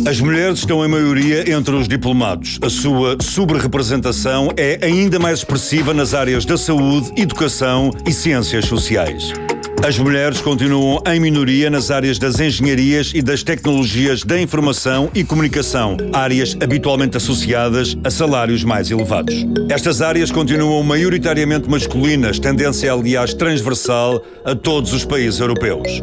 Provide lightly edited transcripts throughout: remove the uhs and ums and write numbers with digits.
As mulheres estão em maioria entre os diplomados. A sua subrepresentação é ainda mais expressiva nas áreas da saúde, educação e ciências sociais. As mulheres continuam em minoria nas áreas das engenharias e das tecnologias da informação e comunicação, áreas habitualmente associadas a salários mais elevados. Estas áreas continuam maioritariamente masculinas, tendência aliás transversal a todos os países europeus.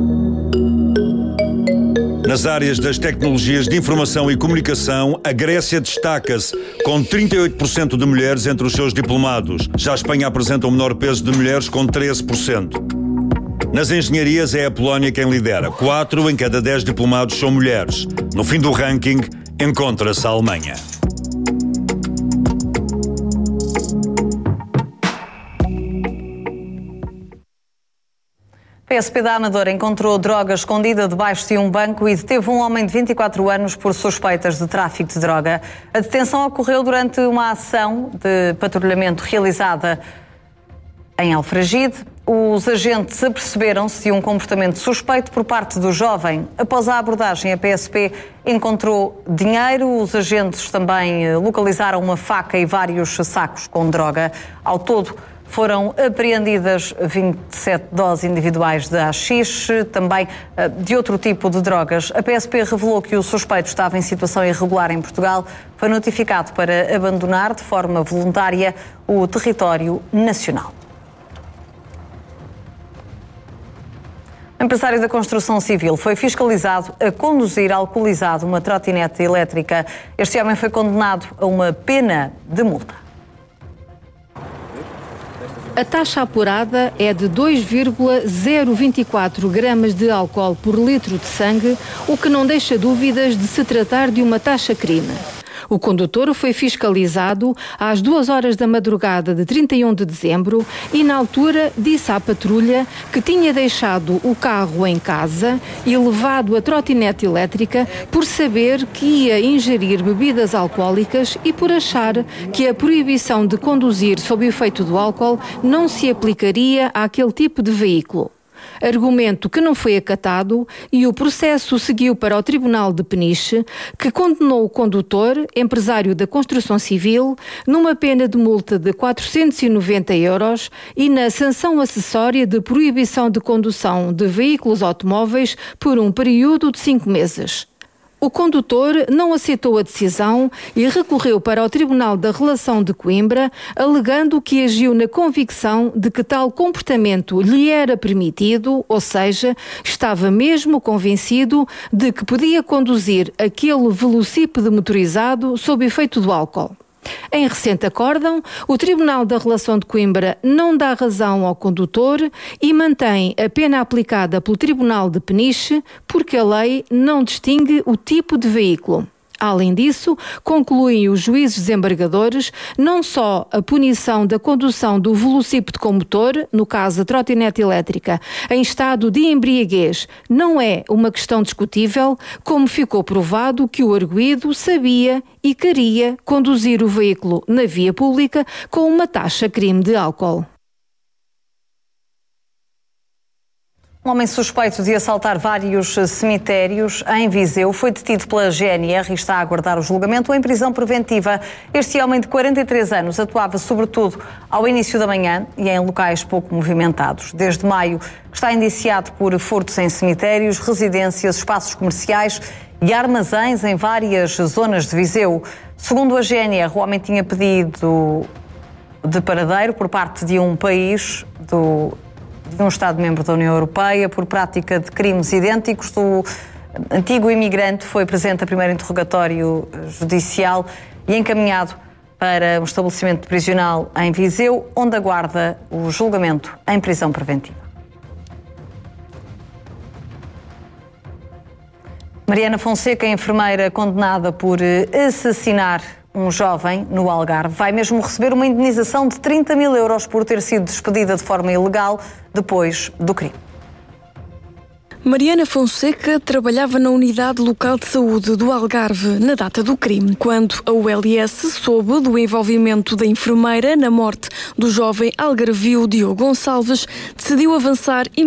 Nas áreas das tecnologias de informação e comunicação, a Grécia destaca-se com 38% de mulheres entre os seus diplomados. Já a Espanha apresenta um menor peso de mulheres com 13%. Nas engenharias é a Polónia quem lidera. 4 em cada 10 diplomados são mulheres. No fim do ranking, encontra-se a Alemanha. PSP da Amadora encontrou droga escondida debaixo de um banco e deteve um homem de 24 anos por suspeitas de tráfico de droga. A detenção ocorreu durante uma ação de patrulhamento realizada em Alfragide. Os agentes aperceberam-se de um comportamento suspeito por parte do jovem. Após a abordagem, a PSP encontrou dinheiro. Os agentes também localizaram uma faca e vários sacos com droga. Ao todo, foram apreendidas 27 doses individuais de haxixe, também de outro tipo de drogas. A PSP revelou que o suspeito estava em situação irregular em Portugal. Foi notificado para abandonar de forma voluntária o território nacional. O empresário da construção civil foi fiscalizado a conduzir alcoolizado uma trotinete elétrica. Este homem foi condenado a uma pena de multa. A taxa apurada é de 2,024 gramas de álcool por litro de sangue, o que não deixa dúvidas de se tratar de uma taxa-crime. O condutor foi fiscalizado às 2 horas da madrugada de 31 de dezembro e, na altura, disse à patrulha que tinha deixado o carro em casa e levado a trotinete elétrica por saber que ia ingerir bebidas alcoólicas e por achar que a proibição de conduzir sob o efeito do álcool não se aplicaria àquele tipo de veículo. Argumento que não foi acatado e o processo seguiu para o Tribunal de Peniche, que condenou o condutor, empresário da construção civil, numa pena de multa de 490 euros e na sanção acessória de proibição de condução de veículos automóveis por um período de 5 meses. O condutor não aceitou a decisão e recorreu para o Tribunal da Relação de Coimbra, alegando que agiu na convicção de que tal comportamento lhe era permitido, ou seja, estava mesmo convencido de que podia conduzir aquele velocípede motorizado sob efeito do álcool. Em recente acórdão, o Tribunal da Relação de Coimbra não dá razão ao condutor e mantém a pena aplicada pelo Tribunal de Peniche porque a lei não distingue o tipo de veículo. Além disso, concluem os juízes desembargadores não só a punição da condução do velocípede com motor, no caso a trotinete elétrica, em estado de embriaguez, não é uma questão discutível, como ficou provado que o arguido sabia e queria conduzir o veículo na via pública com uma taxa-crime de álcool. Um homem suspeito de assaltar vários cemitérios em Viseu foi detido pela GNR e está a aguardar o julgamento em prisão preventiva. Este homem de 43 anos atuava sobretudo ao início da manhã e em locais pouco movimentados. Desde maio está indiciado por furtos em cemitérios, residências, espaços comerciais e armazéns em várias zonas de Viseu. Segundo a GNR, o homem tinha pedido de paradeiro por parte de um país de um Estado-membro da União Europeia por prática de crimes idênticos. O antigo imigrante foi presente a primeiro interrogatório judicial e encaminhado para um estabelecimento prisional em Viseu, onde aguarda o julgamento em prisão preventiva. Mariana Fonseca, enfermeira condenada por assassinar um jovem no Algarve, vai mesmo receber uma indenização de 30 mil euros por ter sido despedida de forma ilegal depois do crime. Mariana Fonseca trabalhava na Unidade Local de Saúde do Algarve na data do crime, quando a ULS soube do envolvimento da enfermeira na morte do jovem algarvio Diogo Gonçalves, decidiu avançar